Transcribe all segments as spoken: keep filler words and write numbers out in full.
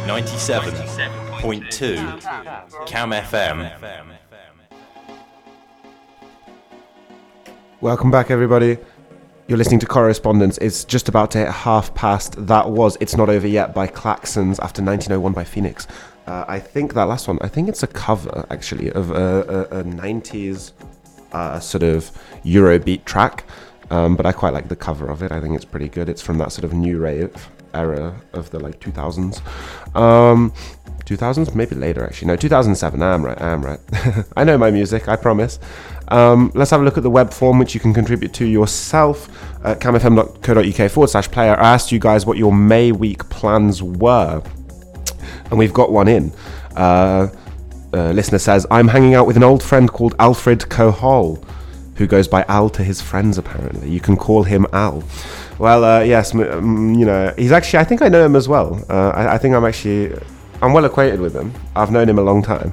ninety-seven point two Cam F M. Welcome back, everybody. You're listening to Correspondence. It's just about to hit half past. That was It's Not Over Yet by Klaxons after nineteen oh one by Phoenix. Uh, I think that last one, I think it's a cover, actually, of a, a, a nineties uh, sort of Eurobeat track. Um, but I quite like the cover of it. I think it's pretty good. It's from that sort of new rave era of the like two thousands. Um, two thousands? Maybe later, actually. No, two thousand seven. I am right. I am right. I know my music, I promise. Um, let's have a look at the web form, which you can contribute to yourself at camfm.co.uk forward slash player. I asked you guys what your May week plans were, and we've got one in. Uh, a listener says, I'm hanging out with an old friend called Alfred Cohol, who goes by Al to his friends, apparently. You can call him Al. Well, uh, yes, m- you know, he's actually, I think I know him as well. Uh, I, I think I'm actually... I'm well acquainted with him. I've known him a long time.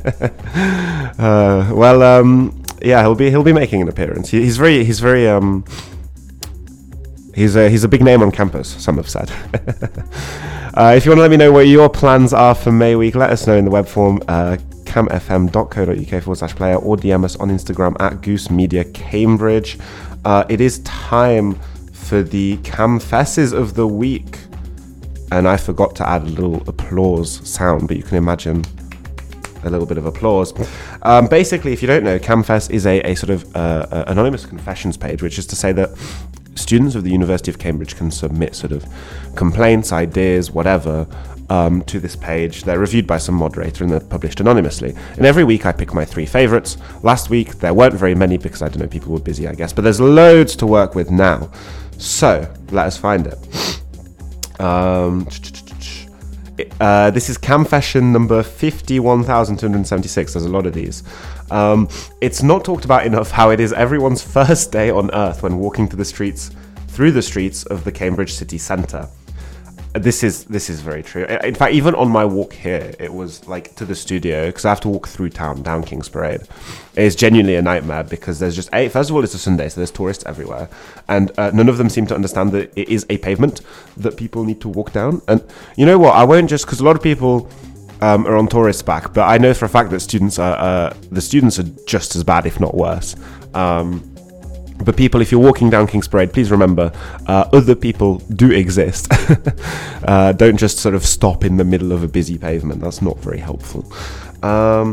uh, well, um, yeah, he'll be he'll be making an appearance. He, he's very he's very um he's a he's a big name on campus. Some have said. uh, if you want to let me know what your plans are for May week, let us know in the web form. Uh, camfm.co.uk forward slash player or D M us on Instagram at Goose Media Cambridge. Uh, it is time for the Camfesses of the week. And I forgot to add a little applause sound, but you can imagine a little bit of applause. Um, basically, if you don't know, Camfest is a, a sort of uh, uh, anonymous confessions page, which is to say that students of the University of Cambridge can submit sort of complaints, ideas, whatever, um, to this page. They're reviewed by some moderator and they're published anonymously. And every week I pick my three favourites. Last week there weren't very many because, I don't know, people were busy, I guess. But there's loads to work with now. So, let us find it. Um, uh, this is Camfession number fifty-one thousand two hundred seventy-six. There's a lot of these. Um, it's not talked about enough how it is everyone's first day on Earth when walking to the streets, through the streets of the Cambridge city centre. This is this is very true. In fact, even on my walk here, it was like to the studio, because I have to walk through town, down King's Parade. It's genuinely a nightmare because there's just, a, first of all, it's a Sunday, so there's tourists everywhere. And uh, none of them seem to understand that it is a pavement that people need to walk down. And you know what? I won't just, because a lot of people um, are on tourist back, but I know for a fact that students are, uh, the students are just as bad, if not worse. Um, But people, if you're walking down King's Parade, please remember, uh, other people do exist. uh, don't just sort of stop in the middle of a busy pavement. That's not very helpful. Um,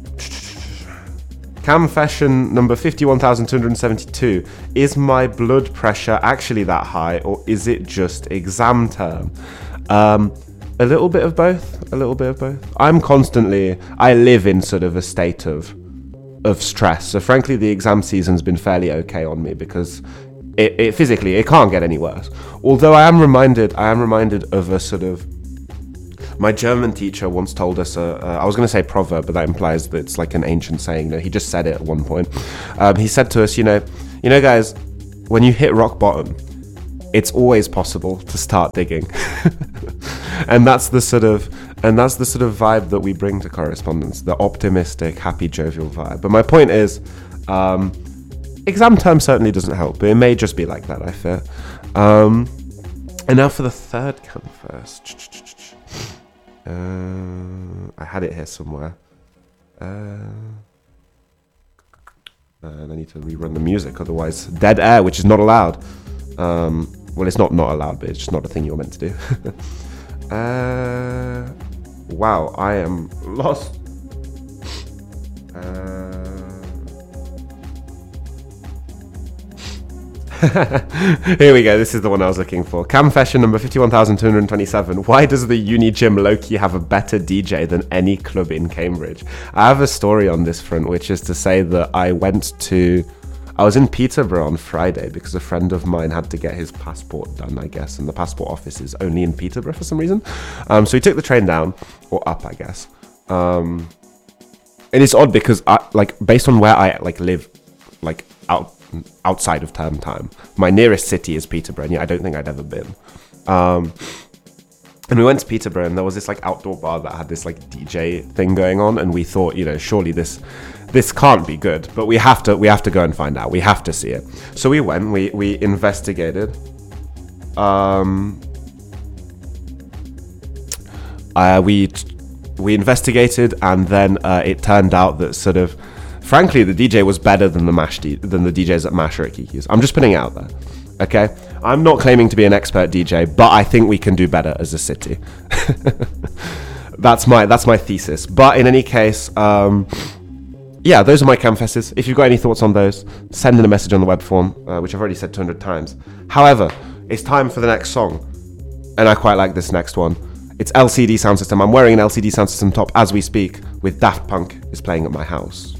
Camfession number fifty-one thousand two hundred seventy-two. Is my blood pressure actually that high, or is it just exam term? Um, a little bit of both. A little bit of both. I'm constantly, I live in sort of a state of... of stress. So frankly, the exam season's been fairly okay on me because it, it physically it can't get any worse. Although I am reminded, I am reminded of a sort of, my German teacher once told us, a, a, I was going to say proverb, but that implies that it's like an ancient saying. No, he just said it at one point. Um, he said to us, you know, you know, guys, when you hit rock bottom, it's always possible to start digging. and that's the sort of and that's the sort of vibe that we bring to Correspondence, the optimistic, happy, jovial vibe. But my point is, um, exam term certainly doesn't help, but it may just be like that, I fear. Um, and now for the third come first. Uh, I had it here somewhere. Uh, and I need to rerun the music, otherwise dead air, which is not allowed. Um, well, it's not not allowed, but it's just not a thing you're meant to do. uh, wow, I am lost. Uh, here we go. This is the one I was looking for. Camfession number fifty-one thousand two hundred twenty-seven. Why does the uni gym low-key have a better D J than any club in Cambridge? I have a story on this front, which is to say that I went to... I was in Peterborough on Friday because a friend of mine had to get his passport done, I guess, and the passport office is only in Peterborough for some reason. Um, so he took the train down, or up, I guess. Um, and it's odd because, I, like, based on where I like live, like out outside of term time, my nearest city is Peterborough. And yeah, I don't think I'd ever been. Um, and we went to Peterborough, and there was this like outdoor bar that had this like D J thing going on, and we thought, you know, surely this. This can't be good, but we have to we have to go and find out. We have to see it. So we went, we we investigated. Um Uh, we we investigated, and then uh, it turned out that sort of, frankly, the D J was better than the Mash D- than the D Js at Mash or at Kiki's. I'm just putting it out there. Okay, I'm not claiming to be an expert D J, but I think we can do better as a city. that's my that's my thesis. But in any case, um, yeah, those are my Campfests. If you've got any thoughts on those, send in a message on the web form, uh, which I've already said two hundred times. However, it's time for the next song, and I quite like this next one. It's L C D Sound System. I'm wearing an L C D Sound System top as we speak, with Daft Punk is playing at my house.